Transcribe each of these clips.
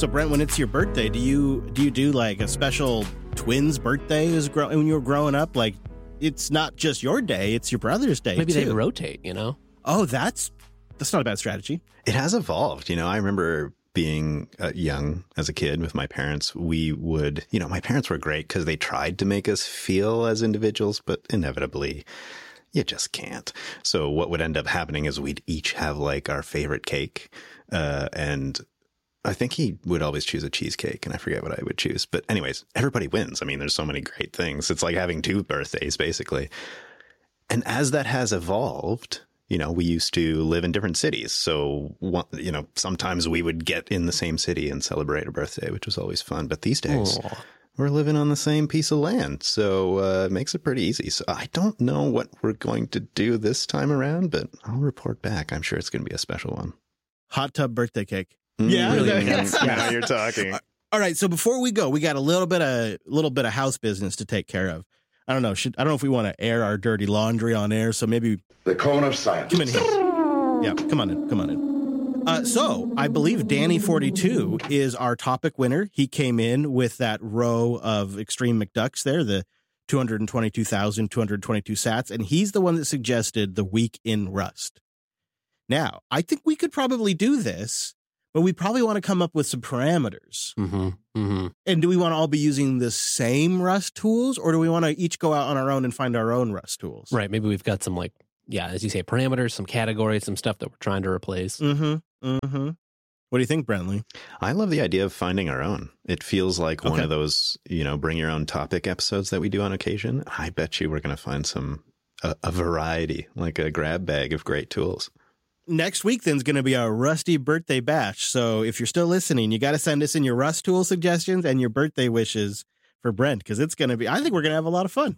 So Brent, when it's your birthday, do you do like a special twins birthday when you were growing up? Like, it's not just your day, it's your brother's day. Maybe too. they rotate, you know? Oh, that's not a bad strategy. It has evolved. I remember being young as a kid with my parents. We would, my parents were great because they tried to make us feel as individuals, but inevitably you just can't. So what would end up happening is we'd each have like our favorite cake. And I think he would always choose a cheesecake, and I forget what I would choose. But anyways, everybody wins. I mean, there's so many great things. It's like having two birthdays, basically. And as that has evolved, we used to live in different cities. So, sometimes we would get in the same city and celebrate a birthday, which was always fun. But these days, we're living on the same piece of land. So it makes it pretty easy. So I don't know what we're going to do this time around, but I'll report back. I'm sure it's going to be a special one. Hot tub birthday cake. Yeah, really now you're talking. All right. So before we go, we got a little bit of house business to take care of. I don't know. I don't know if we want to air our dirty laundry on air. So maybe the cone of science. Come in here. Yeah, come on in. So I believe Danny42 is our topic winner. He came in with that row of Extreme McDucks there, the 222,222 sats, and he's the one that suggested the week in Rust. Now, I think we could probably do this, but we probably want to come up with some parameters. Mm-hmm. Mm-hmm. And do we want to all be using the same Rust tools, or do we want to each go out on our own and find our own Rust tools? Right. Maybe we've got some, like, as you say, parameters, some categories, some stuff that we're trying to replace. Mm-hmm. Mm-hmm. What do you think, Brentley? I love the idea of finding our own. It feels like one of those, bring your own topic episodes that we do on occasion. I bet you we're going to find a variety, like a grab bag of great tools. Next week, then, is going to be our Rusty birthday bash. So if you're still listening, you got to send us in your Rust tool suggestions and your birthday wishes for Brent, because it's going to be, I think we're going to have a lot of fun.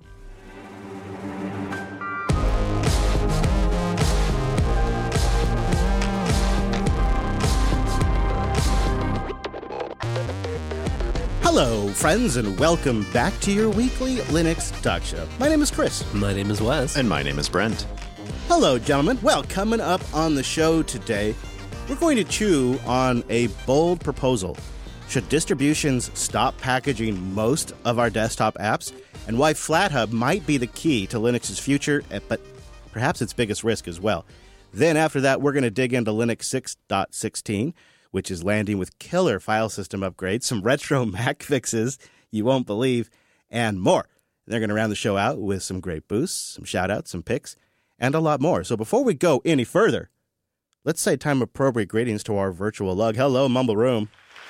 Hello, friends, and welcome back to your weekly Linux Talk Show. My name is Chris. My name is Wes. And my name is Brent. Hello, gentlemen. Well, coming up on the show today, we're going to chew on a bold proposal. Should distributions stop packaging most of our desktop apps? And why FlatHub might be the key to Linux's future, but perhaps its biggest risk as well. Then after that, we're going to dig into Linux 6.16, which is landing with killer file system upgrades, some retro Mac fixes you won't believe, and more. They're going to round the show out with some great boosts, some shout-outs, some picks, and a lot more. So before we go any further, let's say time-appropriate greetings to our virtual lug. Hello, Mumble Room.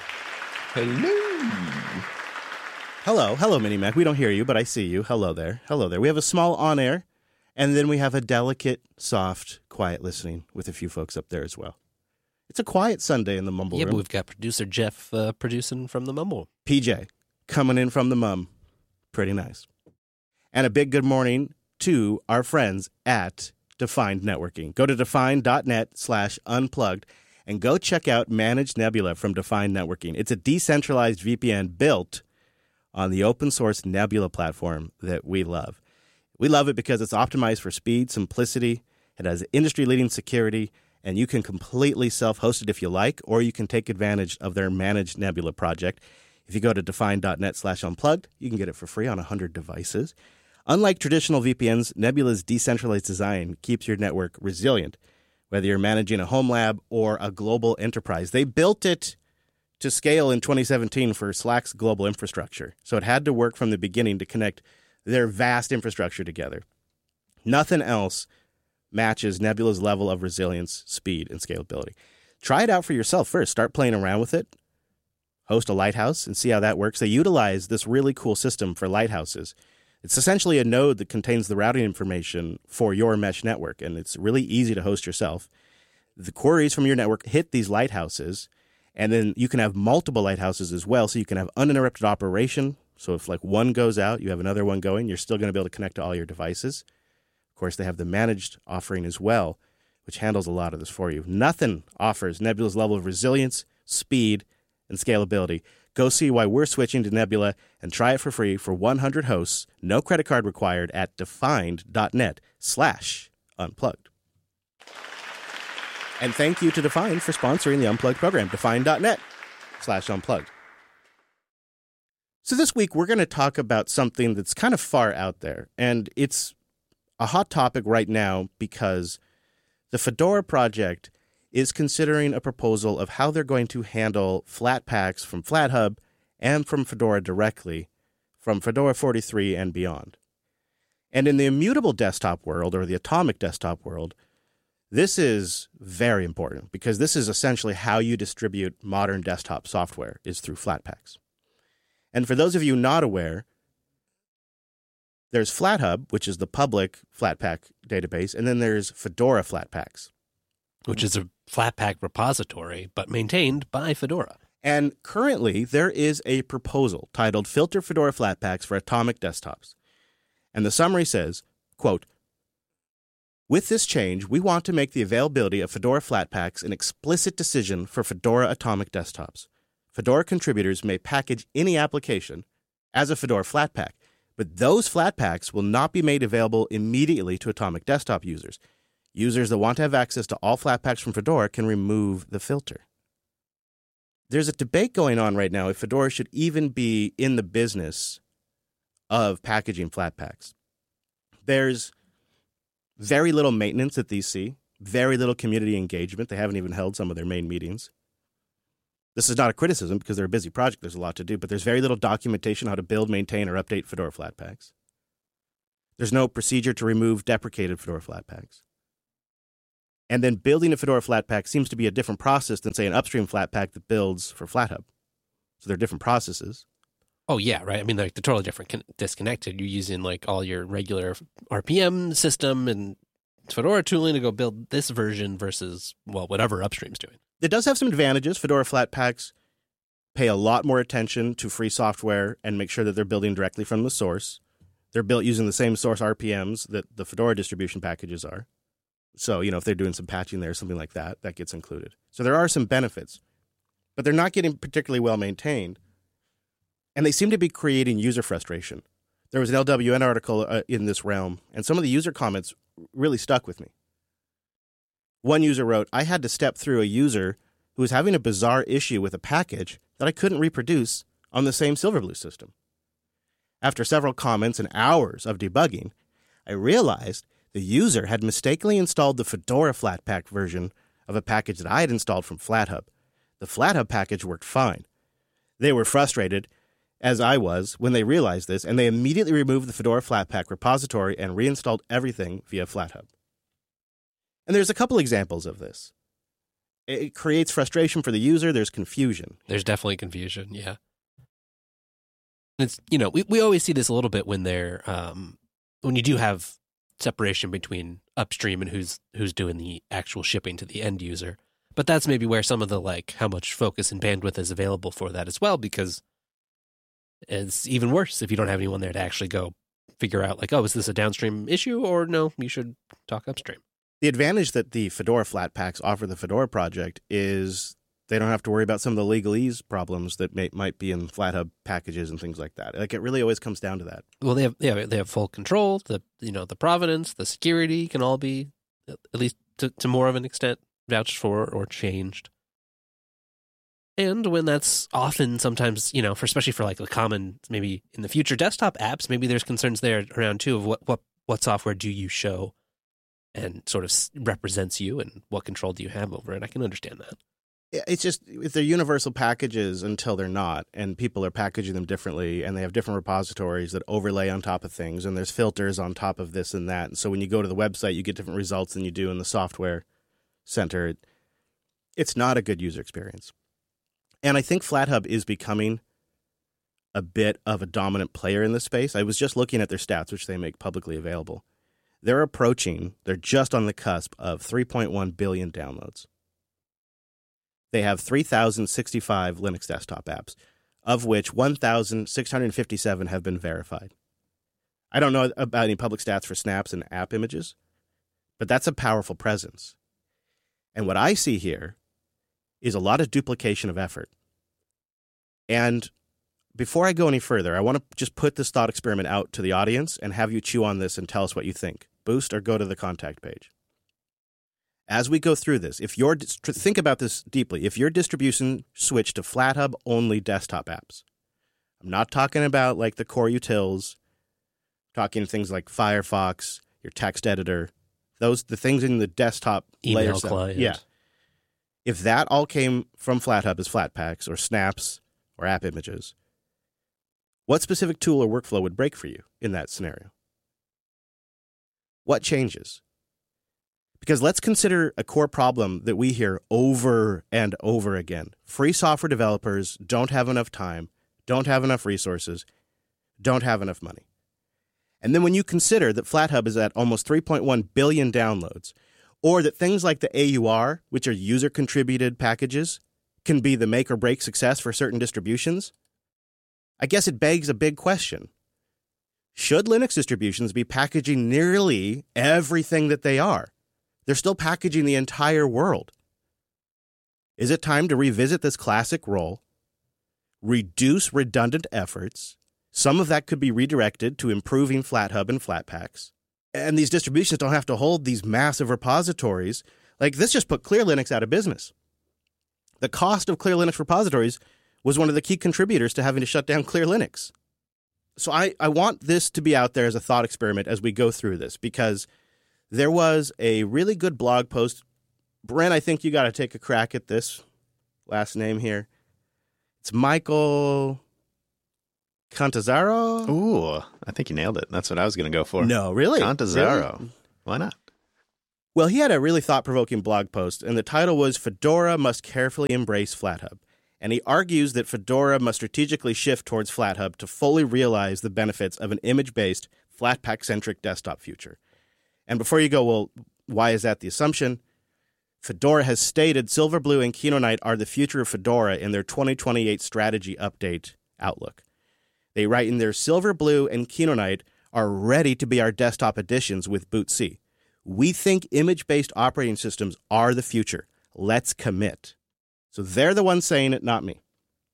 Hello. Hello, Mini-Mac. We don't hear you, but I see you. Hello there. We have a small on-air, and then we have a delicate, soft, quiet listening with a few folks up there as well. It's a quiet Sunday in the Mumble Room. Yeah, but we've got producer Jeff producing from the Mumble. PJ, coming in from the mum. Pretty nice. And a big good morning to our friends at Defined Networking. Go to defined.net/unplugged and go check out Managed Nebula from Defined Networking. It's a decentralized VPN built on the open source Nebula platform that we love. We love it because it's optimized for speed, simplicity. It has industry-leading security, and you can completely self-host it if you like, or you can take advantage of their Managed Nebula project. If you go to defined.net/unplugged, you can get it for free on 100 devices. Unlike traditional VPNs, Nebula's decentralized design keeps your network resilient, whether you're managing a home lab or a global enterprise. They built it to scale in 2017 for Slack's global infrastructure, so it had to work from the beginning to connect their vast infrastructure together. Nothing else matches Nebula's level of resilience, speed, and scalability. Try it out for yourself first. Start playing around with it. Host a lighthouse and see how that works. They utilize this really cool system for lighthouses. It's essentially a node that contains the routing information for your mesh network, and it's really easy to host yourself. The queries from your network hit these lighthouses, and then you can have multiple lighthouses as well, so you can have uninterrupted operation. So if like one goes out, you have another one going, you're still going to be able to connect to all your devices. Of course, they have the managed offering as well, which handles a lot of this for you. Nothing offers Nebula's level of resilience, speed, and scalability. Go see why we're switching to Nebula and try it for free for 100 hosts, no credit card required at defined.net/unplugged. And thank you to Defined for sponsoring the Unplugged program. Defined.net unplugged. So this week, we're going to talk about something that's kind of far out there, and it's a hot topic right now because the Fedora project is considering a proposal of how they're going to handle Flatpaks from FlatHub and from Fedora directly from Fedora 43 and beyond. And in the immutable desktop world, or the atomic desktop world, this is very important because this is essentially how you distribute modern desktop software is through Flatpaks. And for those of you not aware, there's FlatHub, which is the public Flatpak database, and then there's Fedora Flatpaks, which is a Flatpak repository, but maintained by Fedora. And currently, there is a proposal titled Filter Fedora Flatpaks for Atomic Desktops. And the summary says, quote, "With this change, we want to make the availability of Fedora Flatpaks an explicit decision for Fedora Atomic Desktops. Fedora contributors may package any application as a Fedora Flatpak, but those Flatpaks will not be made available immediately to Atomic Desktop users. Users that want to have access to all Flatpaks from Fedora can remove the filter." There's a debate going on right now if Fedora should even be in the business of packaging Flatpaks. There's very little maintenance at these see, very little community engagement. They haven't even held some of their main meetings. This is not a criticism because they're a busy project. There's a lot to do, but there's very little documentation how to build, maintain, or update Fedora Flatpaks. There's no procedure to remove deprecated Fedora Flatpaks. And then building a Fedora Flatpak seems to be a different process than, say, an upstream Flatpak that builds for FlatHub. So they're different processes. Oh, yeah, right. I mean, they're totally different, disconnected. You're using like all your regular RPM system and Fedora tooling to go build this version versus, well, whatever upstream's doing. It does have some advantages. Fedora Flatpaks pay a lot more attention to free software and make sure that they're building directly from the source. They're built using the same source RPMs that the Fedora distribution packages are. So, if they're doing some patching there, something like that, that gets included. So there are some benefits, but they're not getting particularly well maintained. And they seem to be creating user frustration. There was an LWN article in this realm, and some of the user comments really stuck with me. One user wrote, "I had to step through a user who was having a bizarre issue with a package that I couldn't reproduce on the same Silverblue system. After several comments and hours of debugging, I realized the user had mistakenly installed the Fedora Flatpak version of a package that I had installed from FlatHub. The FlatHub package worked fine. They were frustrated, as I was, when they realized this, and they immediately removed the Fedora Flatpak repository and reinstalled everything via FlatHub." And there's a couple examples of this. It creates frustration for the user. There's confusion. There's definitely confusion, yeah. It's, we always see this a little bit when they're, when you do have separation between upstream and who's doing the actual shipping to the end user. But that's maybe where some of the, how much focus and bandwidth is available for that as well, because it's even worse if you don't have anyone there to actually go figure out, is this a downstream issue, or no, you should talk upstream. The advantage that the Fedora Flatpaks offer the Fedora project is they don't have to worry about some of the legalese problems that might be in FlatHub packages and things like that. It really always comes down to that. Well, they have full control. The provenance, the security can all be, at least to more of an extent, vouched for or changed. And when that's often sometimes, especially for the common, maybe in the future desktop apps, maybe there's concerns there around too of what software do you show and sort of represents you and what control do you have over it. I can understand that. It's just, if they're universal packages until they're not, and people are packaging them differently, and they have different repositories that overlay on top of things, and there's filters on top of this and that. And so when you go to the website, you get different results than you do in the software center. It's not a good user experience. And I think FlatHub is becoming a bit of a dominant player in this space. I was just looking at their stats, which they make publicly available. They're just on the cusp of 3.1 billion downloads. They have 3,065 Linux desktop apps, of which 1,657 have been verified. I don't know about any public stats for snaps and app images, but that's a powerful presence. And what I see here is a lot of duplication of effort. And before I go any further, I want to just put this thought experiment out to the audience and have you chew on this and tell us what you think. Boost or go to the contact page. as we go through this, if your think about this deeply, if your distribution switched to FlatHub only desktop apps, I'm not talking about like the core utils, talking things like Firefox, your text editor, the things in the desktop email layer client. Yeah. If that all came from FlatHub as Flatpaks or snaps or app images, what specific tool or workflow would break for you in that scenario? What changes? Because let's consider a core problem that we hear over and over again. Free software developers don't have enough time, don't have enough resources, don't have enough money. And then when you consider that FlatHub is at almost 3.1 billion downloads, or that things like the AUR, which are user-contributed packages, can be the make or break success for certain distributions, I guess it begs a big question. Should Linux distributions be packaging nearly everything that they are? They're still packaging the entire world. Is it time to revisit this classic role, reduce redundant efforts? Some of that could be redirected to improving FlatHub and Flatpaks. And these distributions don't have to hold these massive repositories. Like, this just put Clear Linux out of business. The cost of Clear Linux repositories was one of the key contributors to having to shut down Clear Linux. So I want this to be out there as a thought experiment as we go through this, because there was a really good blog post. Brent, I think you got to take a crack at this last name here. It's Michael Cantazaro. Ooh, I think you nailed it. That's what I was going to go for. No, really? Cantazaro. Really? Why not? Well, he had a really thought-provoking blog post, and the title was Fedora Must Carefully Embrace FlatHub. And he argues that Fedora must strategically shift towards FlatHub to fully realize the benefits of an image-based, Flatpak-centric desktop future. And before you go, well, why is that the assumption? Fedora has stated Silverblue and Kinoite are the future of Fedora in their 2028 strategy update outlook. They write in their Silverblue and Kinoite are ready to be our desktop additions with bootc. We think image-based operating systems are the future. Let's commit. So they're the ones saying it, not me.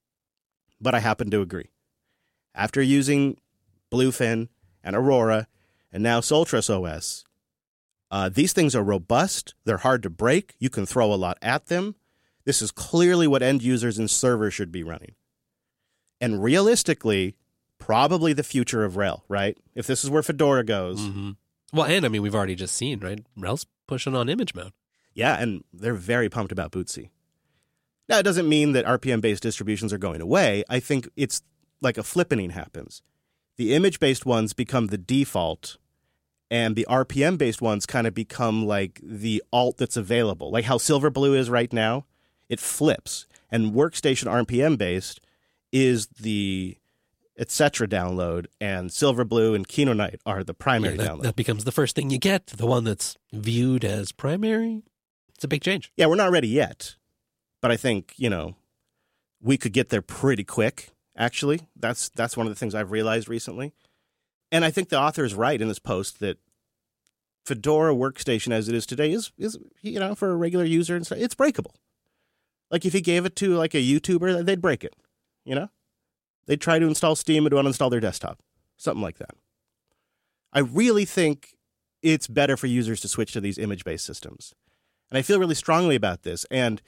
But I happen to agree. After using Bluefin and Aurora and now Soltros OS, these things are robust. They're hard to break. You can throw a lot at them. This is clearly what end users and servers should be running. And realistically, probably the future of RHEL, right? If this is where Fedora goes. Mm-hmm. Well, and I mean, we've already just seen, right? RHEL's pushing on image mode. Yeah, and they're very pumped about bootc. Now, it doesn't mean that RPM-based distributions are going away. I think it's like a flippening happens. The image-based ones become the default, and the RPM-based ones kind of become like the alt that's available. Like how Silverblue is right now, it flips. And Workstation RPM-based is the etc. download, and Silverblue and Kinoite are the primary download. That becomes the first thing you get, the one that's viewed as primary. It's a big change. Yeah, we're not ready yet. But I think, we could get there pretty quick, actually. That's one of the things I've realized recently. And I think the author is right in this post that Fedora Workstation as it is today is for a regular user, it's breakable. Like if you gave it to like a YouTuber, they'd break it, They'd try to install Steam and uninstall their desktop, something like that. I really think it's better for users to switch to these image-based systems. And I feel really strongly about this. And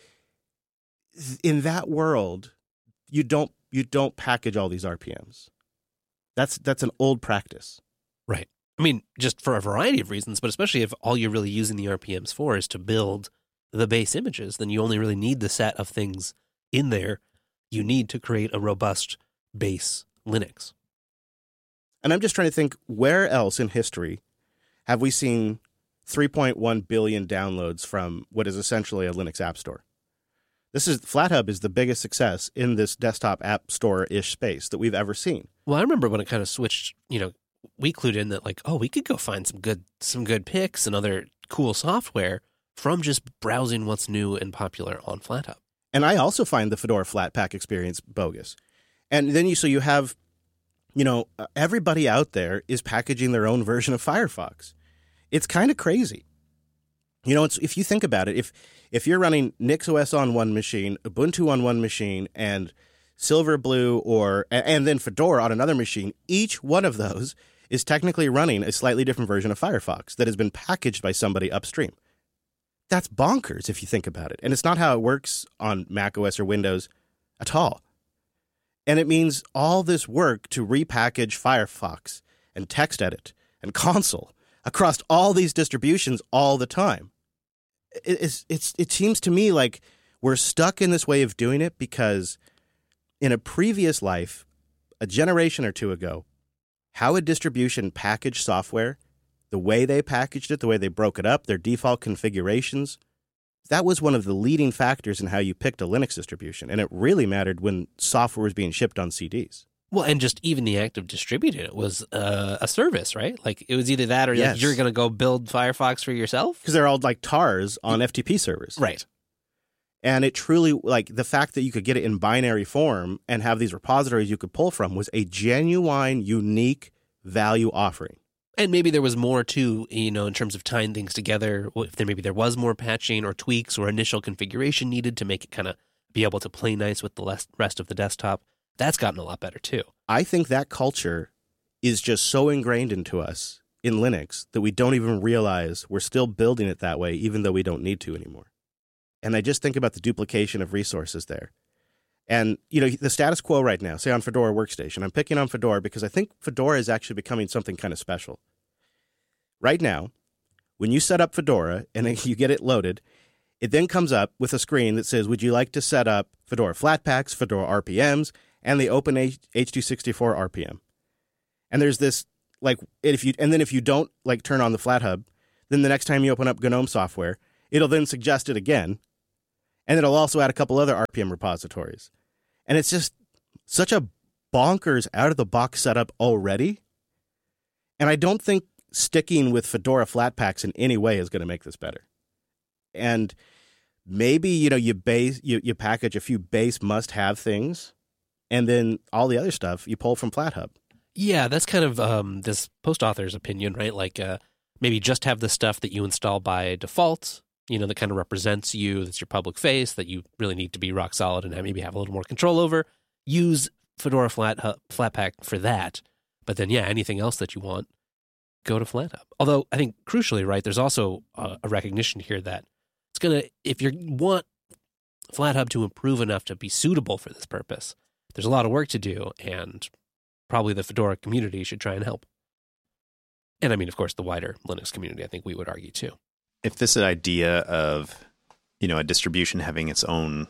in that world, you don't package all these RPMs. That's an old practice. Right. I mean, just for a variety of reasons, but especially if all you're really using the RPMs for is to build the base images, then you only really need the set of things in there you need to create a robust base Linux. And I'm just trying to think, where else in history have we seen 3.1 billion downloads from what is essentially a Linux app store? FlatHub is the biggest success in this desktop app store-ish space that we've ever seen. Well, I remember when it kind of switched, we clued in that we could go find some good picks and other cool software from just browsing what's new and popular on FlatHub. And I also find the Fedora Flatpak experience bogus. And then you have, everybody out there is packaging their own version of Firefox. It's kind of crazy. If you think about it, if you're running NixOS on one machine, Ubuntu on one machine, and Silverblue and then Fedora on another machine, each one of those is technically running a slightly different version of Firefox that has been packaged by somebody upstream. That's bonkers if you think about it. And it's not how it works on Mac OS or Windows at all. And it means all this work to repackage Firefox and TextEdit and Console across all these distributions all the time. It seems to me like we're stuck in this way of doing it because in a previous life, a generation or two ago, how a distribution packaged software, the way they packaged it, the way they broke it up, their default configurations, that was one of the leading factors in how you picked a Linux distribution. And it really mattered when software was being shipped on CDs. Well, and just even the act of distributing it was a service, right? Like it was either that or like, you're going to go build Firefox for yourself. Because they're all like TARs on FTP servers. Right. And it truly, like the fact that you could get it in binary form and have these repositories you could pull from was a genuine, unique value offering. And maybe there was more too, in terms of tying things together. If there was more patching or tweaks or initial configuration needed to make it kind of be able to play nice with the rest of the desktop, that's gotten a lot better too. I think that culture is just so ingrained into us in Linux that we don't even realize we're still building it that way, even though we don't need to anymore. And I just think about the duplication of resources there. And, the status quo right now, say on Fedora Workstation, I'm picking on Fedora because I think Fedora is actually becoming something kind of special. Right now, when you set up Fedora and you get it loaded, it then comes up with a screen that says, would you like to set up Fedora Flatpaks, Fedora RPMs, and the Open H264 RPM? And there's this, if you don't, turn on the FlatHub, then the next time you open up GNOME software, it'll then suggest it again. And it'll also add a couple other RPM repositories. And it's just such a bonkers out-of-the-box setup already. And I don't think sticking with Fedora Flatpaks in any way is going to make this better. And maybe, you package a few base must-have things, and then all the other stuff you pull from FlatHub. Yeah, that's kind of this post author's opinion, right? Maybe just have the stuff that you install by default, that kind of represents you, that's your public face, that you really need to be rock solid and maybe have a little more control over. Use Fedora Flatpak for that. But then, anything else that you want, go to FlatHub. Although, I think crucially, right, there's also a recognition here that it's going to, if you want FlatHub to improve enough to be suitable for this purpose, there's a lot of work to do, and probably the Fedora community should try and help. And I mean, of course, the wider Linux community, I think we would argue too. If this idea of, a distribution having its own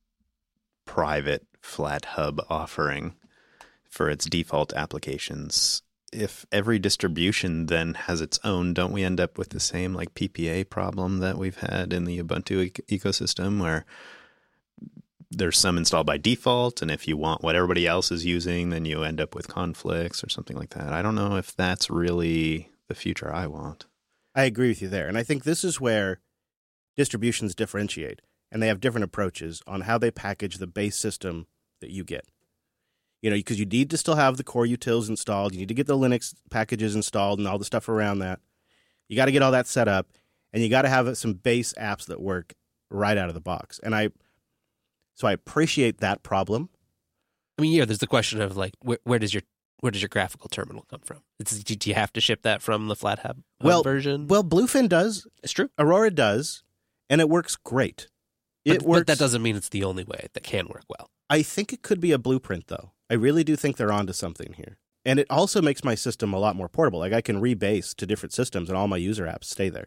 private FlatHub offering for its default applications, if every distribution then has its own, don't we end up with the same PPA problem that we've had in the Ubuntu ecosystem, where there's some installed by default, and if you want what everybody else is using, then you end up with conflicts or something like that? I don't know if that's really the future I want. I agree with you there. And I think this is where distributions differentiate, and they have different approaches on how they package the base system that you get. Because you need to still have the core utils installed. You need to get the Linux packages installed and all the stuff around that. You got to get all that set up, and you got to have some base apps that work right out of the box. And so I appreciate that problem. I mean, there's the question of where does your graphical terminal come from? Do you have to ship that from the FlatHub version? Well, Bluefin does. It's true. Aurora does, and it works great. But that doesn't mean it's the only way that can work well. I think it could be a blueprint, though. I really do think they're onto something here. And it also makes my system a lot more portable. I can rebase to different systems, and all my user apps stay there.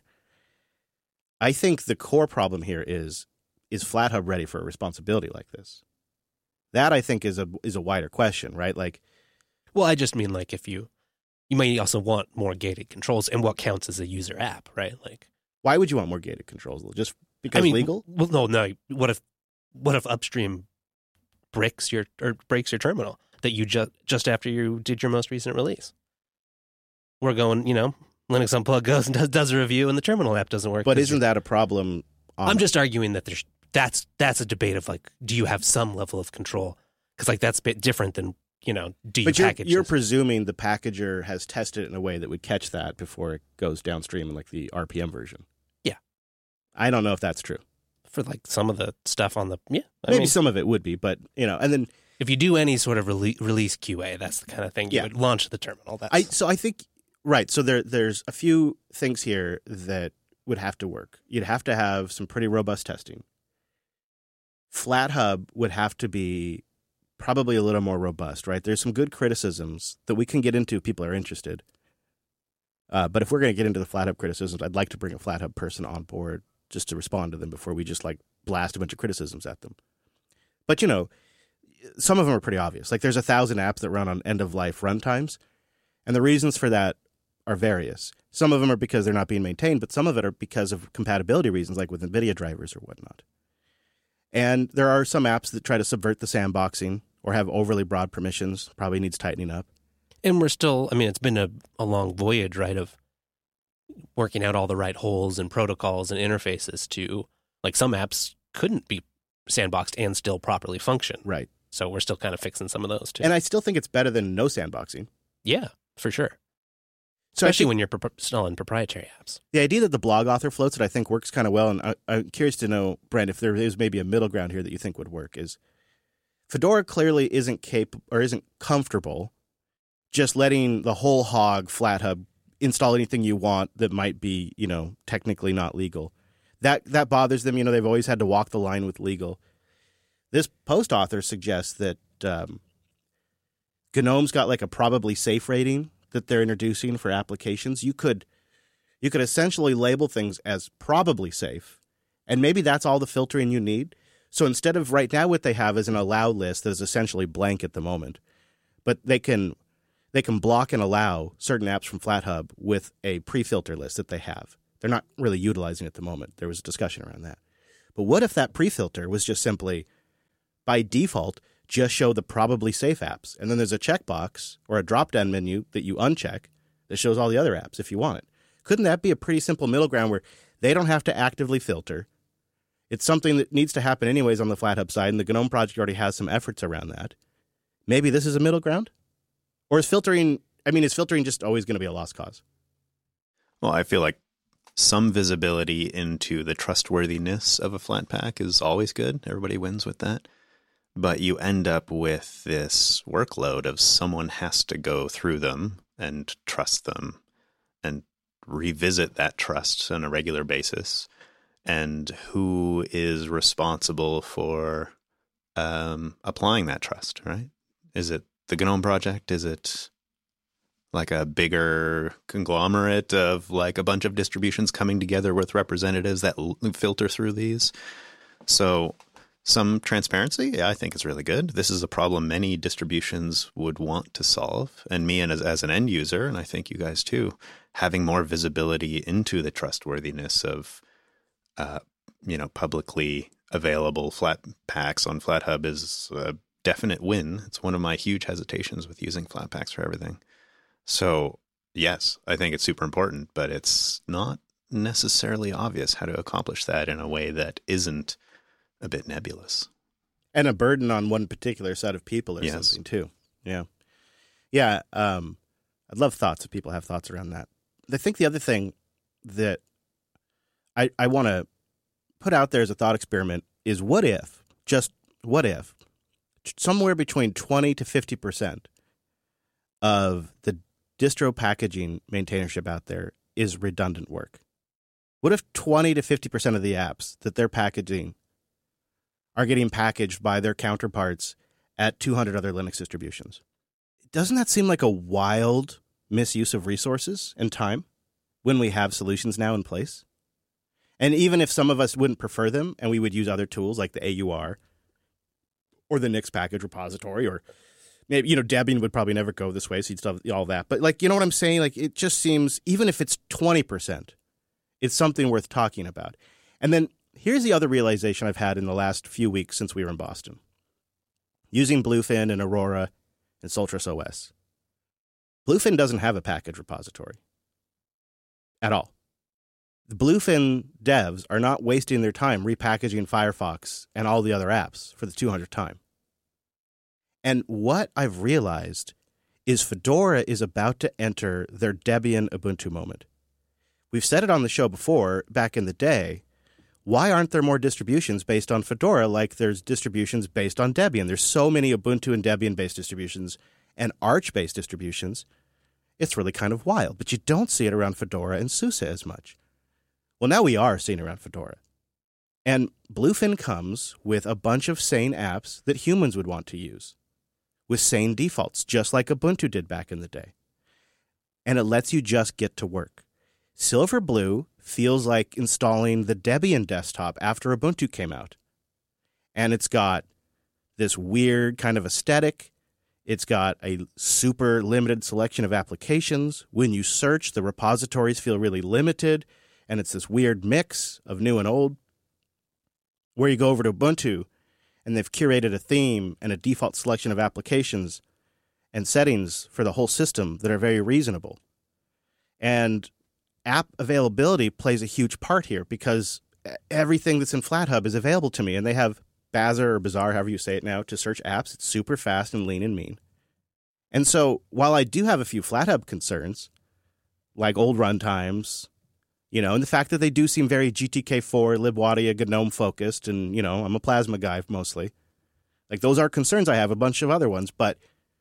I think the core problem here is FlatHub ready for a responsibility like this? That, I think, is a wider question, right? Well, I just mean if you might also want more gated controls and what counts as a user app, right? Why would you want more gated controls? Just because legal? Well, no. What if upstream breaks your terminal that you just after you did your most recent release? We're going, Linux Unplugged goes and does a review, and the terminal app doesn't work. But isn't that a problem? I'm just arguing that that's a debate of do you have some level of control? Because that's a bit different than do you package? You're presuming the packager has tested it in a way that would catch that before it goes downstream in the RPM version. Yeah, I don't know if that's true for some of the stuff on the maybe some of it would be, but and then if you do any sort of release QA, that's the kind of thing you would launch the terminal. So I think right. So there's a few things here that would have to work. You'd have to have some pretty robust testing. FlatHub would have to be probably a little more robust, right? There's some good criticisms that we can get into if people are interested. But if we're going to get into the FlatHub criticisms, I'd like to bring a FlatHub person on board just to respond to them before we just like blast a bunch of criticisms at them. But, you know, some of them are pretty obvious. Like there's 1,000 apps that run on end-of-life runtimes, and the reasons for that are various. Some of them are because they're not being maintained, but some of it are because of compatibility reasons, like with NVIDIA drivers or whatnot. And there are some apps that try to subvert the sandboxing or have overly broad permissions, probably needs tightening up. And we're still, I mean, it's been a long voyage, right, of working out all the right holes and protocols and interfaces to, like some apps couldn't be sandboxed and still properly function. Right. So we're still kind of fixing some of those too. And I still think it's better than no sandboxing. Yeah, for sure. So Especially when you're installing proprietary apps. The idea that the blog author floats it, I think, works kind of well. And I'm curious to know, Brent, if there is maybe a middle ground here that you think would work. Is Fedora clearly isn't capable or isn't comfortable just letting the whole hog FlatHub install anything you want that might be, you know, technically not legal. That bothers them. You know, they've always had to walk the line with legal. This post author suggests that GNOME's got like a probably safe rating that they're introducing for applications. You could essentially label things as probably safe, and maybe that's all the filtering you need. So instead of right now what they have is an allow list that is essentially blank at the moment, but they can block and allow certain apps from FlatHub with a pre-filter list that they have. They're not really utilizing it at the moment. There was a discussion around that. But what if that pre-filter was just simply, by default, just show the probably safe apps, and then there's a checkbox or a drop-down menu that you uncheck that shows all the other apps if you want it? Couldn't that be a pretty simple middle ground where they don't have to actively filter? It's something that needs to happen anyways on the FlatHub side, and the GNOME project already has some efforts around that. Maybe this is a middle ground? Or is filtering just always going to be a lost cause? Well, I feel like some visibility into the trustworthiness of a Flatpak is always good. Everybody wins with that. But you end up with this workload of someone has to go through them and trust them and revisit that trust on a regular basis. And who is responsible for applying that trust, right? Is it the GNOME project? Is it like a bigger conglomerate of like a bunch of distributions coming together with representatives that filter through these? So some transparency, I think is really good. This is a problem many distributions would want to solve. And me and as an end user, and I think you guys too, having more visibility into the trustworthiness of publicly available Flatpaks on FlatHub is a definite win. It's one of my huge hesitations with using Flatpaks for everything. So yes, I think it's super important, but it's not necessarily obvious how to accomplish that in a way that isn't a bit nebulous. And a burden on one particular set of people or something too. Yeah. Yeah. I'd love thoughts if people have thoughts around that. I think the other thing that I want to put out there as a thought experiment is what if, somewhere between 20 to 50% of the distro packaging maintainership out there is redundant work? What if 20 to 50% of the apps that they're packaging are getting packaged by their counterparts at 200 other Linux distributions? Doesn't that seem like a wild misuse of resources and time when we have solutions now in place? And even if some of us wouldn't prefer them and we would use other tools like the AUR or the Nix package repository, or maybe, Debian would probably never go this way, so you'd still have all that. But you know what I'm saying? It just seems, even if it's 20%, it's something worth talking about. And then here's the other realization I've had in the last few weeks since we were in Boston. Using Bluefin and Aurora and Soltris OS. Bluefin doesn't have a package repository at all. The Bluefin devs are not wasting their time repackaging Firefox and all the other apps for the 200th time. And what I've realized is Fedora is about to enter their Debian Ubuntu moment. We've said it on the show before, back in the day. Why aren't there more distributions based on Fedora like there's distributions based on Debian? There's so many Ubuntu and Debian-based distributions and Arch-based distributions. It's really kind of wild, but you don't see it around Fedora and SUSE as much. Well, now we are seeing around Fedora. And Bluefin comes with a bunch of sane apps that humans would want to use, with sane defaults, just like Ubuntu did back in the day. And it lets you just get to work. Silverblue feels like installing the Debian desktop after Ubuntu came out. And it's got this weird kind of aesthetic. It's got a super limited selection of applications. When you search, the repositories feel really limited, and it's this weird mix of new and old. Where you go over to Ubuntu, and they've curated a theme and a default selection of applications and settings for the whole system that are very reasonable. And app availability plays a huge part here because everything that's in FlatHub is available to me, and they have Bazaar or Bazaar, however you say it now, to search apps. It's super fast and lean and mean. And so while I do have a few FlatHub concerns, like old runtimes, and the fact that they do seem very GTK4, libwadia, GNOME focused, and, I'm a Plasma guy mostly. Like, those are concerns. I have a bunch of other ones, but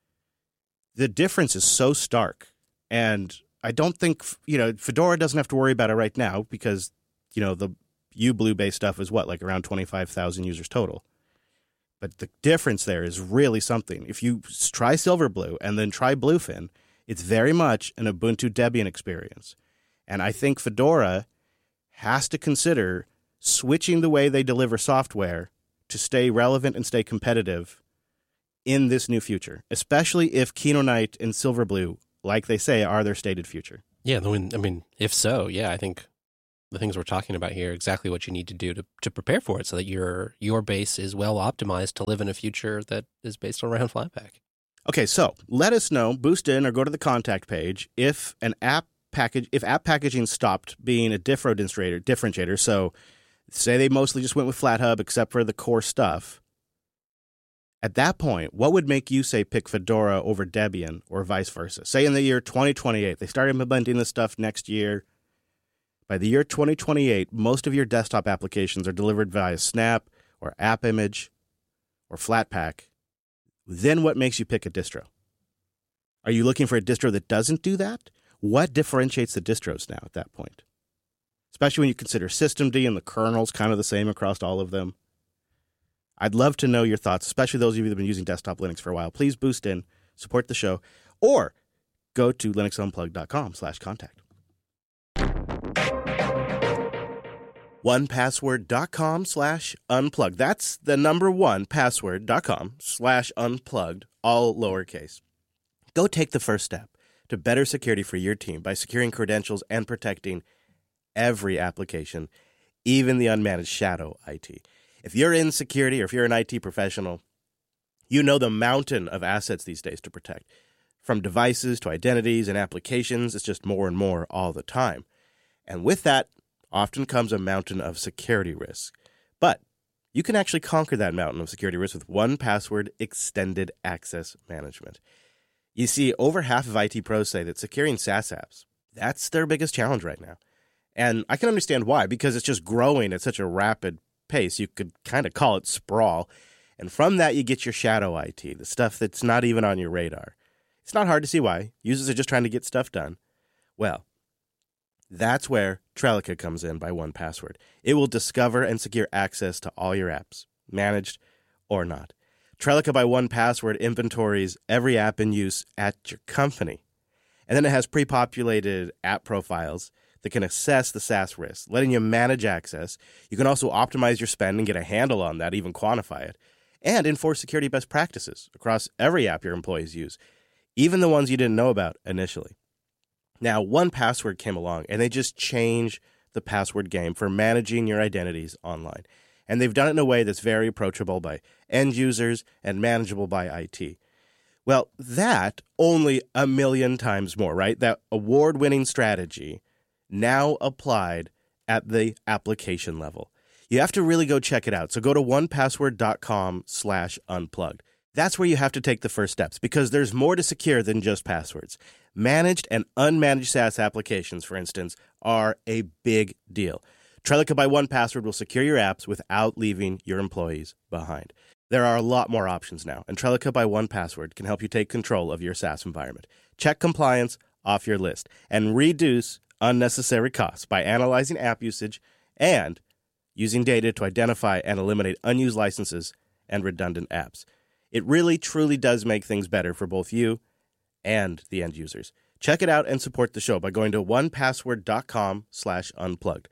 the difference is so stark. And I don't think, Fedora doesn't have to worry about it right now because, the UBlue-based stuff is like around 25,000 users total. But the difference there is really something. If you try Silverblue and then try Bluefin, it's very much an Ubuntu Debian experience. And I think Fedora has to consider switching the way they deliver software to stay relevant and stay competitive in this new future, especially if Kinoite and Silverblue, like they say, are their stated future. Yeah, if so, I think the things we're talking about here are exactly what you need to do to prepare for it so that your base is well optimized to live in a future that is based around Flatpak. Okay, so let us know, boost in or go to the contact page if app packaging stopped being a differentiator. So say they mostly just went with FlatHub except for the core stuff. At that point, what would make you say pick Fedora over Debian or vice versa? Say in the year 2028, they start implementing this stuff next year. By the year 2028, most of your desktop applications are delivered via Snap or AppImage or Flatpak. Then what makes you pick a distro? Are you looking for a distro that doesn't do that? What differentiates the distros now at that point? Especially when you consider systemd and the kernel's kind of the same across all of them. I'd love to know your thoughts, especially those of you that have been using desktop Linux for a while. Please boost in, support the show, or go to linuxunplugged.com/contact. 1password.com/unplugged. That's the number 1password.com/unplugged, all lowercase. Go take the first step to better security for your team by securing credentials and protecting every application, even the unmanaged shadow IT. If you're in security or if you're an IT professional, you know the mountain of assets these days to protect. From devices to identities and applications, it's just more and more all the time. And with that often comes a mountain of security risk. But you can actually conquer that mountain of security risk with 1Password Extended Access Management. You see, over half of IT pros say that securing SaaS apps, that's their biggest challenge right now. And I can understand why, because it's just growing at such a rapid pace. You could kind of call it sprawl. And from that, you get your shadow IT, the stuff that's not even on your radar. It's not hard to see why. Users are just trying to get stuff done. Well, that's where Trellika comes in by 1Password. It will discover and secure access to all your apps, managed or not. Trellika by 1Password inventories every app in use at your company. And then it has pre-populated app profiles that can assess the SaaS risk, letting you manage access. You can also optimize your spend and get a handle on that, even quantify it, and enforce security best practices across every app your employees use, even the ones you didn't know about initially. Now, 1Password came along, and they just changed the password game for managing your identities online. And they've done it in a way that's very approachable by end users and manageable by IT. Well, that only a million times more, right? That award-winning strategy now applied at the application level. You have to really go check it out. So go to 1password.com/unplugged. That's where you have to take the first steps because there's more to secure than just passwords. Managed and unmanaged SaaS applications, for instance, are a big deal. Trellika by 1Password will secure your apps without leaving your employees behind. There are a lot more options now, and Trellika by 1Password can help you take control of your SaaS environment. Check compliance off your list and reduce unnecessary costs by analyzing app usage and using data to identify and eliminate unused licenses and redundant apps. It really, truly does make things better for both you and the end users. Check it out and support the show by going to onepassword.com/unplugged.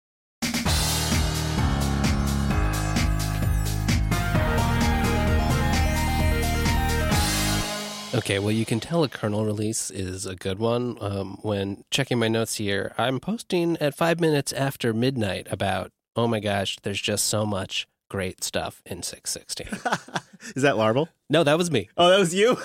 Okay, well, you can tell a kernel release is a good one when checking my notes here. I'm posting at 5 minutes after midnight about, oh my gosh, there's just so much great stuff in 6.16. Is that Larval? No, that was me. Oh, that was you?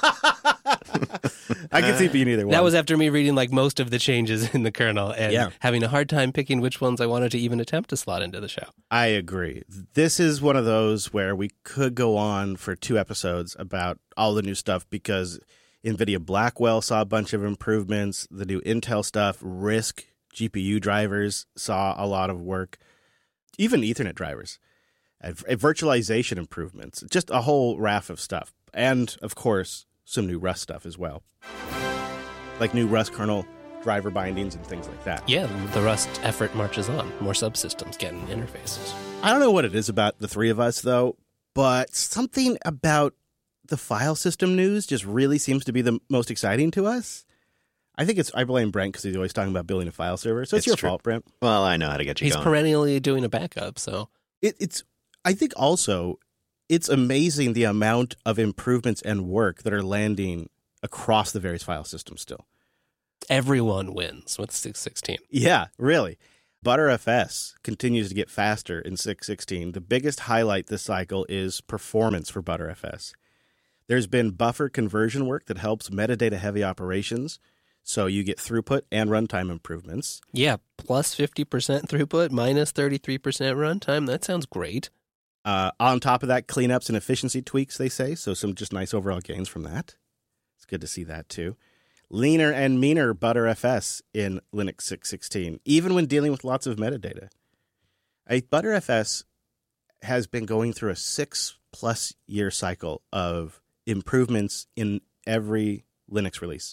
I can see being either one. That was after me reading like most of the changes in the kernel and having a hard time picking which ones I wanted to even attempt to slot into the show. I agree. This is one of those where we could go on for 2 episodes about all the new stuff because NVIDIA Blackwell saw a bunch of improvements. The new Intel stuff, RISC GPU drivers saw a lot of work. Even Ethernet drivers. Virtualization improvements. Just a whole raft of stuff. And, of course, some new Rust stuff as well. Like new Rust kernel driver bindings and things like that. Yeah, the Rust effort marches on. More subsystems getting interfaces. I don't know what it is about the three of us, though, but something about the file system news just really seems to be the most exciting to us. I blame Brent because he's always talking about building a file server. So it's your fault, Brent. Well, I know how to get you going. He's perennially doing a backup, so. I think also it's amazing the amount of improvements and work that are landing across the various file systems still. Everyone wins with 6.16. Yeah, really. ButterFS continues to get faster in 6.16. The biggest highlight this cycle is performance for ButterFS. There's been buffer conversion work that helps metadata-heavy operations, so you get throughput and runtime improvements. Yeah, plus 50% throughput, minus 33% runtime. That sounds great. On top of that, cleanups and efficiency tweaks, they say, so some just nice overall gains from that. It's good to see that, too. Leaner and meaner ButterFS in Linux 6.16, even when dealing with lots of metadata. ButterFS has been going through a 6+ year cycle of improvements in every Linux release.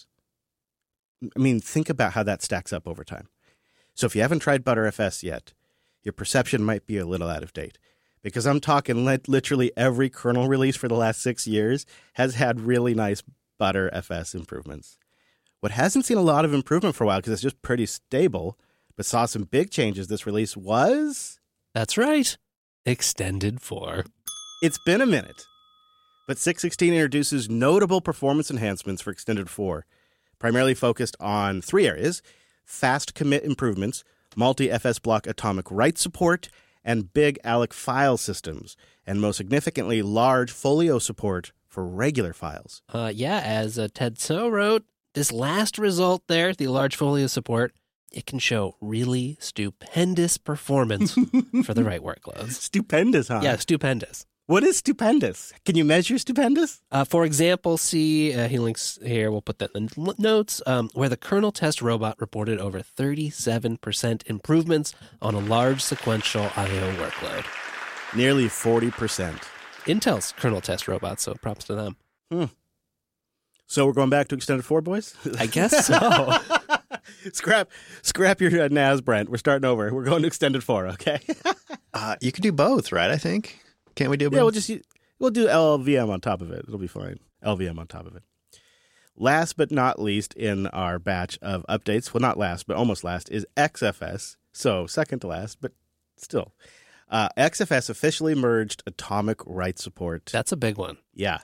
I mean, think about how that stacks up over time. So if you haven't tried ButterFS yet, your perception might be a little out of date. Because I'm talking literally every kernel release for the last 6 years has had really nice ButterFS improvements. What hasn't seen a lot of improvement for a while because it's just pretty stable, but saw some big changes this release was... That's right. Extended 4. It's been a minute, but 6.16 introduces notable performance enhancements for Extended 4, primarily focused on 3 areas: fast commit improvements, multi-FS block atomic write support, and big ALEC file systems, and most significantly, large folio support for regular files. As Ted So wrote, this last result there, the large folio support, it can show really stupendous performance for the right workloads. Stupendous, huh? Yeah, stupendous. What is stupendous? Can you measure stupendous? For example, see, he links here, we'll put that in the notes, where the kernel test robot reported over 37% improvements on a large sequential I/O workload. Nearly 40%. Intel's kernel test robot, so props to them. So we're going back to Extended 4, boys? I guess so. Scrap your NAS, Brent. We're starting over. We're going to Extended 4, okay? You could do both, right, I think? Can't we do both? Yeah, we'll do LLVM on top of it. It'll be fine. LVM on top of it. Last but not least in our batch of updates, well, not last, but almost last, is XFS. So second to last, but still. XFS officially merged atomic write support. That's a big one. Yeah.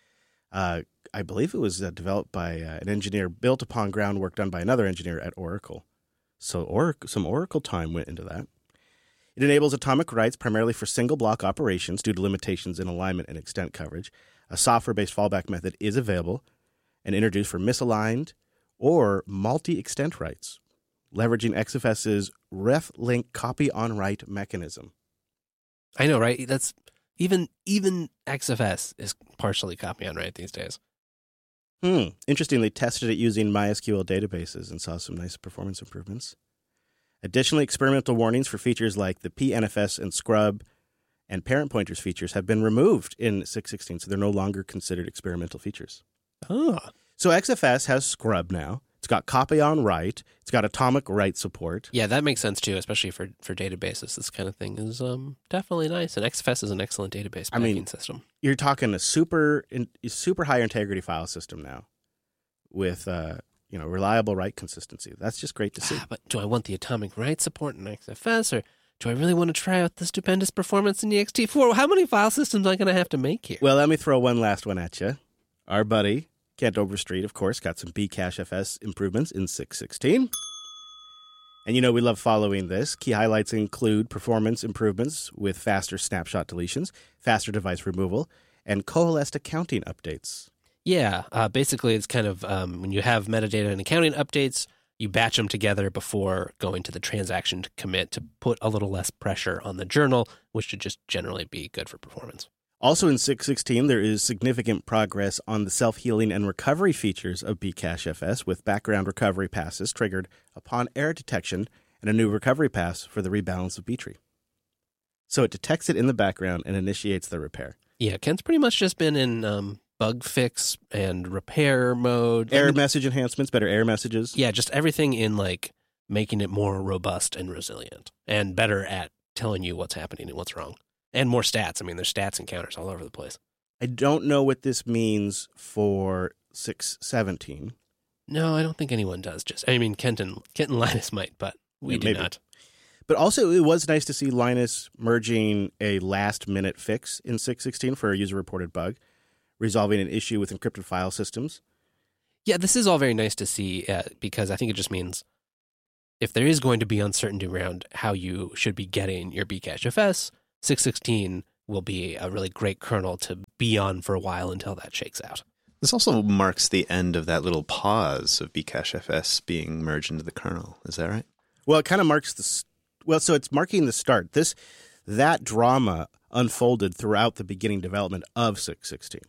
I believe it was developed by an engineer, built upon groundwork done by another engineer at Oracle. So some Oracle time went into that. It enables atomic writes primarily for single-block operations due to limitations in alignment and extent coverage. A software-based fallback method is available and introduced for misaligned or multi-extent writes, leveraging XFS's ref-link copy-on-write mechanism. I know, right? That's even XFS is partially copy-on-write these days. Interesting, they tested it using MySQL databases and saw some nice performance improvements. Additionally, experimental warnings for features like the PNFS and scrub and parent pointers features have been removed in 6.16, so they're no longer considered experimental features. Oh. So XFS has scrub now. It's got copy on write. It's got atomic write support. Yeah, that makes sense too, especially for databases. This kind of thing is definitely nice. And XFS is an excellent database packing system. You're talking a super high integrity file system now with reliable write consistency. That's just great to see. But do I want the atomic write support in XFS, or do I really want to try out the stupendous performance in ext4? How many file systems am I going to have to make here? Well, let me throw one last one at you. Our buddy Kent Overstreet, of course, got some Bcachefs improvements in 6.16. And we love following this. Key highlights include performance improvements with faster snapshot deletions, faster device removal, and coalesced accounting updates. Yeah, basically it's kind of when you have metadata and accounting updates, you batch them together before going to the transaction to commit to put a little less pressure on the journal, which should just generally be good for performance. Also in 6.16, there is significant progress on the self-healing and recovery features of Bcachefs with background recovery passes triggered upon error detection and a new recovery pass for the rebalance of B-tree. So it detects it in the background and initiates the repair. Yeah, Kent's pretty much just been in bug fix and repair mode. Error message enhancements, better error messages. Yeah, just everything in making it more robust and resilient and better at telling you what's happening and what's wrong. And more stats. There's stats and counters all over the place. I don't know what this means for 6.17. No, I don't think anyone does. Kent and Linus might, but we do not. But also, it was nice to see Linus merging a last-minute fix in 6.16 for a user-reported bug, resolving an issue with encrypted file systems. Yeah, this is all very nice to see because I think it just means if there is going to be uncertainty around how you should be getting your Bcachefs, 6.16 will be a really great kernel to be on for a while until that shakes out. This also marks the end of that little pause of Bcachefs being merged into the kernel. Is that right? Well, it kind of marks so it's marking the start. That drama unfolded throughout the beginning development of 6.16.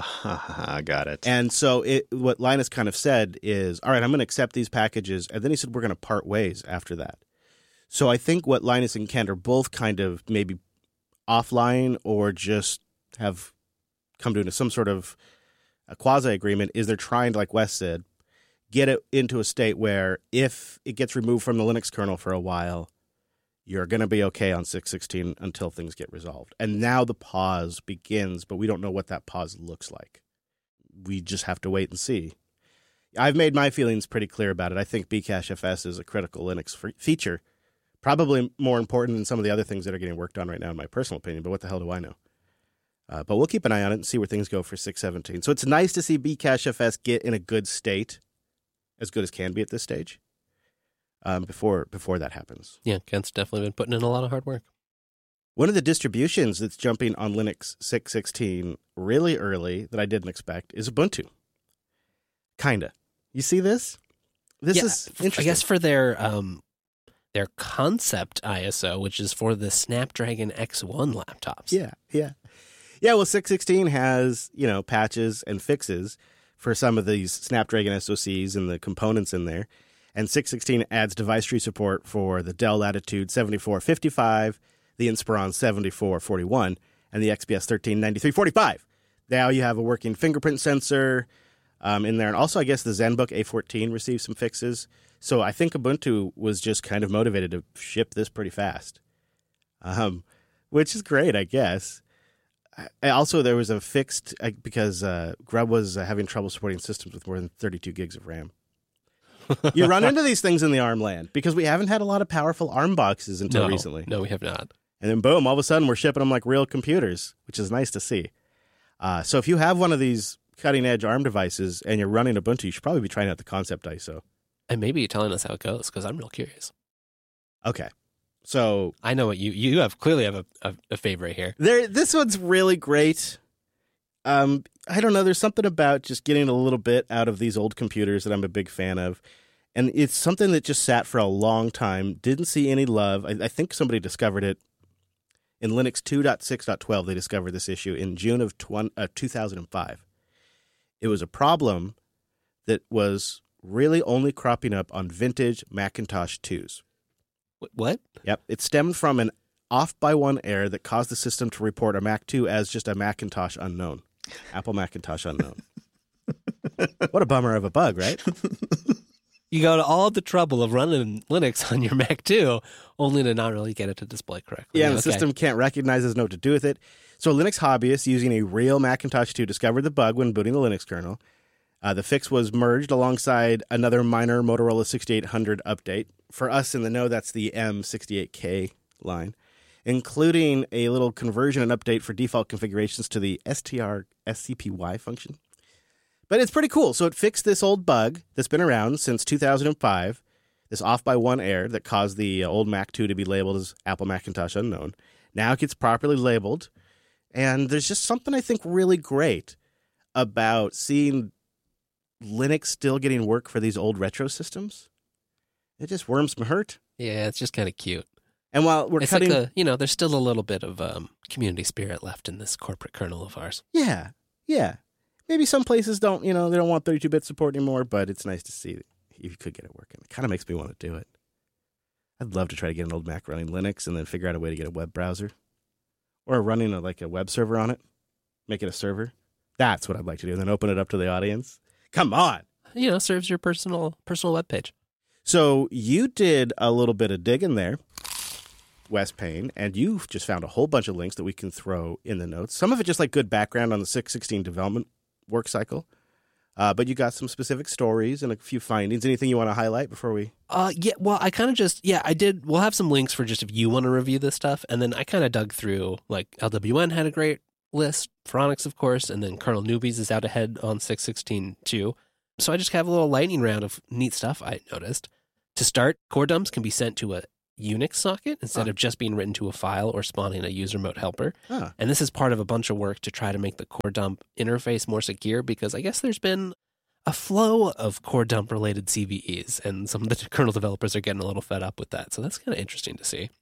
Got it. And so what Linus kind of said is, all right, I'm going to accept these packages. And then he said, we're going to part ways after that. So I think what Linus and Kent are both kind of maybe offline or just have come to some sort of a quasi-agreement is they're trying to, like Wes said, get it into a state where if it gets removed from the Linux kernel for a while, you're going to be okay on 6.16 until things get resolved. And now the pause begins, but we don't know what that pause looks like. We just have to wait and see. I've made my feelings pretty clear about it. I think Bcachefs is a critical Linux feature. Probably more important than some of the other things that are getting worked on right now, in my personal opinion, but what the hell do I know? But we'll keep an eye on it and see where things go for 6.17. So it's nice to see Bcachefs get in a good state, as good as can be at this stage, before that happens. Yeah, Kent's definitely been putting in a lot of hard work. One of the distributions that's jumping on Linux 6.16 really early that I didn't expect is Ubuntu. Kinda. You see this? This is interesting. I guess for their concept ISO, which is for the Snapdragon X1 laptops. Yeah. Well, 6.16 has, patches and fixes for some of these Snapdragon SoCs and the components in there. And 6.16 adds device tree support for the Dell Latitude 7455, the Inspiron 7441, and the XPS 139345. Now you have a working fingerprint sensor in there. And also, I guess the ZenBook A14 received some fixes. So I think Ubuntu was just kind of motivated to ship this pretty fast, which is great, I guess. Also, there was a fixed, because Grub was having trouble supporting systems with more than 32 gigs of RAM. You run into these things in the ARM land because we haven't had a lot of powerful ARM boxes until recently. No, we have not. And then boom, all of a sudden we're shipping them like real computers, which is nice to see. So if you have one of these cutting-edge ARM devices and you're running Ubuntu, you should probably be trying out the concept ISO. And maybe telling us how it goes, because I'm real curious. Okay. So I know what you clearly have a favorite here. This one's really great. I don't know. There's something about just getting a little bit out of these old computers that I'm a big fan of. And it's something that just sat for a long time, didn't see any love. I think somebody discovered it in Linux 2.6.12. They discovered this issue in June of 2005. It was a problem that was really only cropping up on vintage Macintosh 2s. What? Yep. It stemmed from an off-by-one error that caused the system to report a Mac 2 as just a Macintosh unknown. Apple Macintosh unknown. What a bummer of a bug, right? You go to all the trouble of running Linux on your Mac too, only to not really get it to display correctly. Yeah, and the system can't recognize, doesn't know what to do with it. So Linux hobbyists using a real Macintosh 2 discovered the bug when booting the Linux kernel. The fix was merged alongside another minor Motorola 6800 update. For us in the know, that's the M68K line, including a little conversion and update for default configurations to the STR-SCPY function. But it's pretty cool. So it fixed this old bug that's been around since 2005, this off-by-one error that caused the old Mac 2 to be labeled as Apple Macintosh Unknown. Now it gets properly labeled, and there's just something I think really great about seeing Linux still getting work for these old retro systems. It just warms my heart. Yeah, it's just kind of cute. And while we're it's cutting... like there's still a little bit of community spirit left in this corporate kernel of ours. Yeah. Maybe some places don't, they don't want 32-bit support anymore, but it's nice to see that you could get it working. It kind of makes me want to do it. I'd love to try to get an old Mac running Linux and then figure out a way to get a web browser. Or running a web server on it. Make it a server. That's what I'd like to do. And then open it up to the audience. Come on. Serves your personal web page. So you did a little bit of digging there, Wes Payne, and you just found a whole bunch of links that we can throw in the notes. Some of it just like good background on the 616 development work cycle. But you got some specific stories and a few findings. Anything you want to highlight before we... I did. We'll have some links for just if you want to review this stuff. And then I kind of dug through, like LWN had a great list, Phoronix, of course, and then Kernel Newbies is out ahead on 616 too. So I just have a little lightning round of neat stuff I noticed. To start, core dumps can be sent to a Unix socket instead of just being written to a file or spawning a user mode helper. And this is part of a bunch of work to try to make the core dump interface more secure, because I guess there's been a flow of core dump related CVEs, and some of the kernel developers are getting a little fed up with that. So that's kind of interesting to see.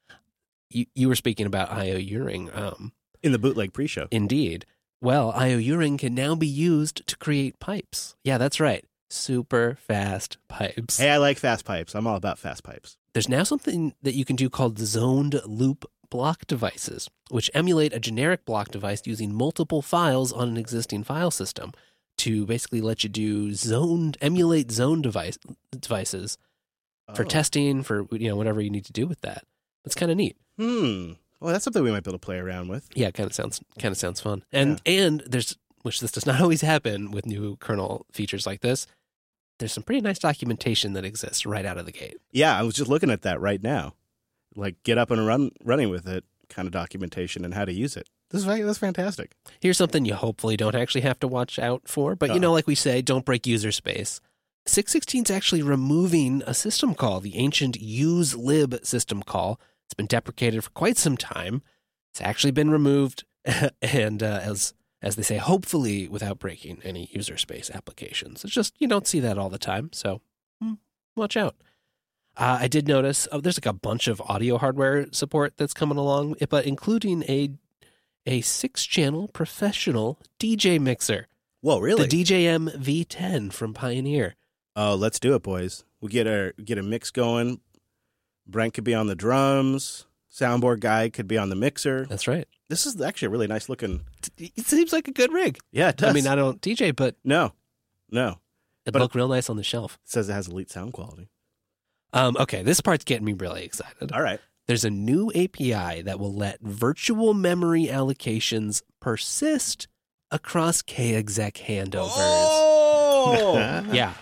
You were speaking about IO Uring. In the bootleg pre-show. Indeed. Well, IO Uring can now be used to create pipes. Yeah, that's right. Super fast pipes. Hey, I like fast pipes. I'm all about fast pipes. There's now something that you can do called zoned loop block devices, which emulate a generic block device using multiple files on an existing file system to basically let you do emulate zone devices for testing, for whatever you need to do with that. It's kind of neat. Well, that's something we might be able to play around with. Yeah, it kind of sounds fun. And there's, which this does not always happen with new kernel features like this, there's some pretty nice documentation that exists right out of the gate. Yeah, I was just looking at that right now. Like get up and running with it kind of documentation and how to use it. That's fantastic. Here's something you hopefully don't actually have to watch out for, but like we say, don't break user space. 616 is actually removing a system call, the ancient uselib system call. It's been deprecated for quite some time. It's actually been removed, and as they say, hopefully without breaking any user space applications. It's just you don't see that all the time, so watch out. I did notice there's like a bunch of audio hardware support that's coming along, but including a 6-channel professional DJ mixer. Whoa, really? The DJM V10 from Pioneer. Oh, let's do it, boys. We get a mix going. Brent could be on the drums. Soundboard guy could be on the mixer. That's right. This is actually a really nice looking... It seems like a good rig. Yeah, it does. I mean, I don't DJ, but... No. It'd look real nice on the shelf. It says it has elite sound quality. Okay, this part's getting me really excited. All right. There's a new API that will let virtual memory allocations persist across kexec handovers. Oh! Yeah.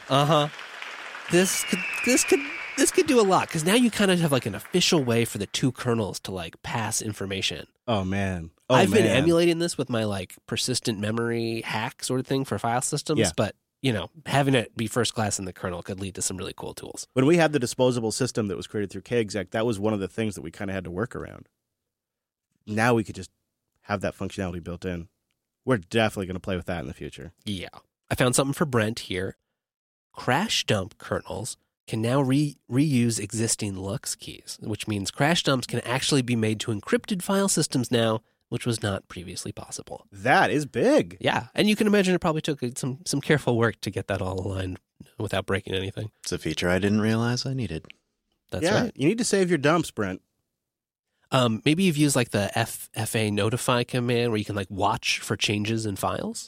This could do a lot, because now you kind of have like an official way for the two kernels to like pass information. Oh man. I've been emulating this with my like persistent memory hack sort of thing for file systems, but having it be first class in the kernel could lead to some really cool tools. When we had the disposable system that was created through kexec, that was one of the things that we kind of had to work around. Now we could just have that functionality built in. We're definitely going to play with that in the future. Yeah. I found something for Brent here. Crash dump kernels can now reuse existing LUX keys, which means crash dumps can actually be made to encrypted file systems now, which was not previously possible. That is big. Yeah, and you can imagine it probably took some careful work to get that all aligned without breaking anything. It's a feature I didn't realize I needed. That's right. You need to save your dumps, Brent. Maybe you've used like the FA notify command where you can like watch for changes in files.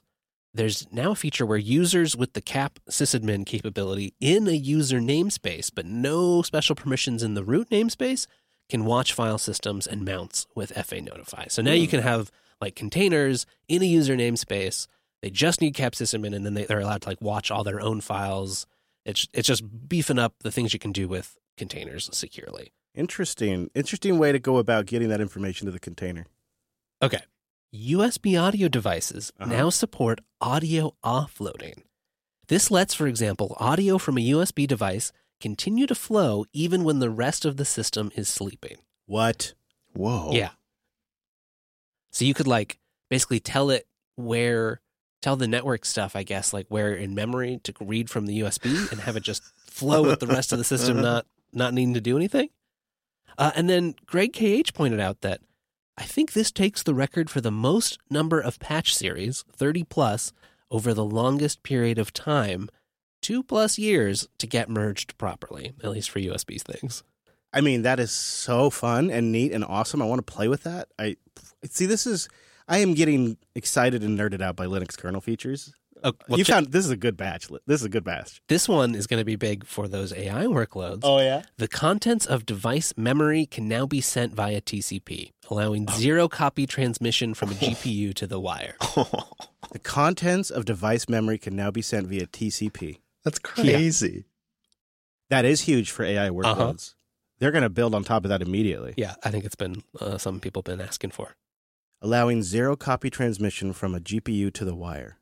there's now a feature where users with the cap sysadmin capability in a user namespace, but no special permissions in the root namespace, can watch file systems and mounts with FA Notify. So now you can have like containers in a user namespace. They just need cap sysadmin, and then they're allowed to like watch all their own files. It's just beefing up the things you can do with containers securely. Interesting way to go about getting that information to the container. Okay. USB audio devices now support audio offloading. This lets, for example, audio from a USB device continue to flow even when the rest of the system is sleeping. What? Whoa. Yeah. So you could like basically tell the network stuff, I guess, like where in memory to read from the USB and have it just flow with the rest of the system not needing to do anything. And then Greg KH pointed out that I think this takes the record for the most number of patch series, 30 plus, over the longest period of time, 2+ years, to get merged properly, at least for USB things. I mean, that is so fun and neat and awesome. I want to play with that. I am getting excited and nerded out by Linux kernel features. Oh, well, This is a good batch. This is a good batch. This one is going to be big for those AI workloads. Oh, yeah? The contents of device memory can now be sent via TCP, allowing zero copy transmission from a GPU to the wire. The contents of device memory can now be sent via TCP. That's crazy. That is huge for AI workloads. They're going to build on top of that immediately. Yeah, I think it's been some people been asking for. Allowing zero copy transmission from a GPU to the wire.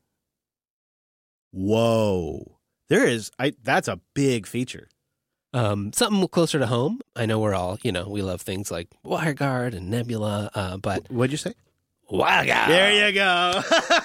Whoa. That's a big feature. Something closer to home. I know we're all, we love things like WireGuard and Nebula, but... What'd you say? WireGuard! There you go.